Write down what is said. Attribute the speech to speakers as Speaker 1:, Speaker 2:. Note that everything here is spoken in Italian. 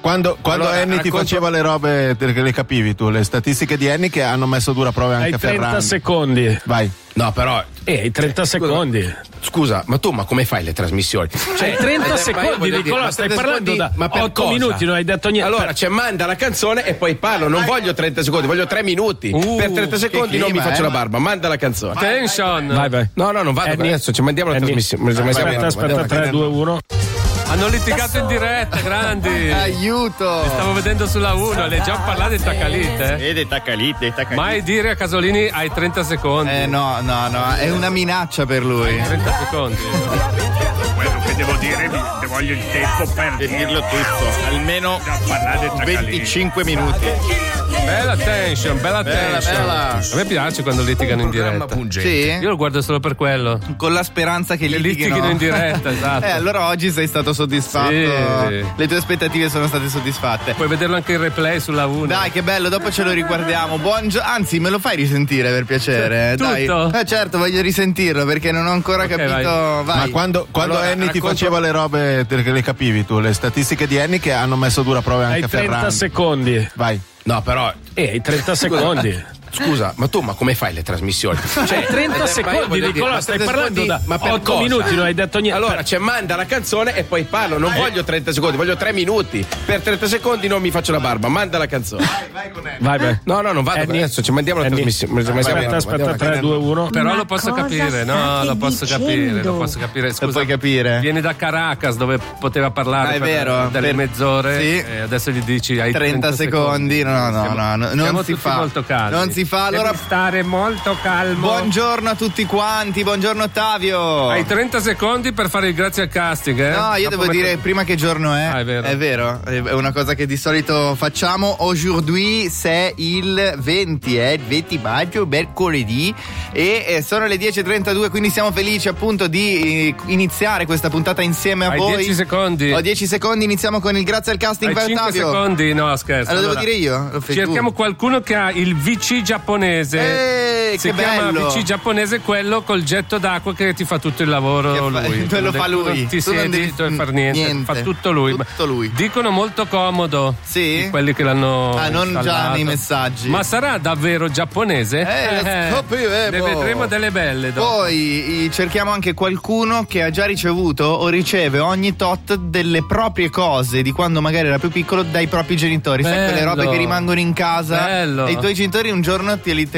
Speaker 1: Quando Annie ti faceva le robe che le capivi tu, le statistiche di Annie che hanno messo dura prova anche a Ferrari.
Speaker 2: 30 secondi.
Speaker 1: Vai.
Speaker 3: No, però.
Speaker 2: I 30 secondi.
Speaker 3: Scusa, ma come fai le trasmissioni?
Speaker 2: Cioè, 30 secondi, Nicolò, stai parlando da 8 minuti, non hai detto niente.
Speaker 3: Allora, manda la canzone e poi parlo. Non voglio 30 secondi, voglio 3 minuti. Per 30 secondi non mi faccio la barba, manda la canzone.
Speaker 2: Attention. Vai.
Speaker 3: No, non vado. Adesso ci mandiamo la trasmissione.
Speaker 2: Aspetta, 3, 2, 1.
Speaker 4: Hanno litigato in diretta, grandi.
Speaker 5: Aiuto!
Speaker 4: Li stavo vedendo sulla 1, le già parlate di Taccalite.
Speaker 5: Vede Taccalite.
Speaker 4: Mai dire a Casolini hai 30 secondi.
Speaker 5: No, è una minaccia per lui.
Speaker 4: 30 secondi.
Speaker 6: Quello che devo dire, ti voglio il tempo per
Speaker 5: dirlo tutto. Almeno 25 minuti.
Speaker 4: Bella tension.
Speaker 5: Bella.
Speaker 4: A me piace quando litigano in diretta.
Speaker 5: Sì?
Speaker 4: Io lo guardo solo per quello.
Speaker 5: Con la speranza che
Speaker 4: litighino in diretta, esatto.
Speaker 5: Allora oggi sei stato soddisfatto.
Speaker 4: Sì.
Speaker 5: Le tue aspettative sono state soddisfatte.
Speaker 4: Puoi vederlo anche in replay sulla 1.
Speaker 5: Dai, che bello, dopo ce lo riguardiamo. Anzi, me lo fai risentire per piacere?
Speaker 4: Tutto?
Speaker 5: Dai. Certo, voglio risentirlo perché non ho ancora capito. Vai.
Speaker 1: Ma quando
Speaker 3: Allora,
Speaker 1: Annie ti faceva le robe che le capivi tu, le statistiche di Annie che hanno messo dura prova anche a Ferrari.
Speaker 2: 30 secondi.
Speaker 1: Vai.
Speaker 3: No, però.
Speaker 2: 30 secondi.
Speaker 3: Scusa, ma come fai le trasmissioni?
Speaker 2: 30 secondi, Nicolò, stai parlando da 8 minuti, non hai detto niente.
Speaker 3: Allora, manda la canzone e poi parlo. Non voglio 30 secondi, voglio 3 minuti. Per 30 secondi non mi faccio la barba, manda la canzone.
Speaker 1: Vai con Annie.
Speaker 2: Vai.
Speaker 3: No, non vado. Adesso ci mandiamo la trasmissione.
Speaker 2: Aspetta, 3, 2, 1.
Speaker 4: Però lo posso capire, lo posso capire. Scusa,
Speaker 5: Lo puoi capire?
Speaker 4: Vieni da Caracas dove poteva parlare
Speaker 5: è vero,
Speaker 4: delle mezz'ore.
Speaker 5: Sì.
Speaker 4: E adesso gli dici hai
Speaker 5: 30 secondi. No, non si fa.
Speaker 4: Molto calmi.
Speaker 5: Non si fa, allora
Speaker 4: devi stare molto calmo.
Speaker 5: Buongiorno a tutti quanti, buongiorno Ottavio.
Speaker 4: Hai 30 secondi per fare il grazie al casting, eh?
Speaker 5: No, io devo dire prima che giorno è.
Speaker 4: È vero.
Speaker 5: È una cosa che di solito facciamo. Aujourd'hui c'est il 20, il 20 maggio, mercoledì, e sono le 10:32, quindi siamo felici appunto di iniziare questa puntata insieme a voi.
Speaker 4: Hai 10 secondi.
Speaker 5: Ho 10 secondi, iniziamo con il grazie al casting per
Speaker 4: Ottavio. 5 secondi, no scherzo.
Speaker 5: Allora devo dire io? Lo fai
Speaker 4: cerchiamo
Speaker 5: tu.
Speaker 4: qualcuno che ha il VC giapponese. Si
Speaker 5: che
Speaker 4: chiama
Speaker 5: bello.
Speaker 4: VC giapponese, quello col getto d'acqua che ti fa tutto il lavoro lui.
Speaker 5: Lo fa lui.
Speaker 4: Non ti siedi, tu non far niente. Fa tutto lui. Dicono molto comodo.
Speaker 5: Sì?
Speaker 4: Di quelli che l'hanno
Speaker 5: non
Speaker 4: installato.
Speaker 5: già nei messaggi.
Speaker 4: Ma sarà davvero giapponese?
Speaker 5: Lo scopriremo.
Speaker 4: Ne vedremo delle belle dopo.
Speaker 5: Poi cerchiamo anche qualcuno che ha già ricevuto o riceve ogni tot delle proprie cose di quando magari era più piccolo dai propri genitori. Sai quelle robe che rimangono in casa
Speaker 4: bello.
Speaker 5: e i tuoi genitori un giorno te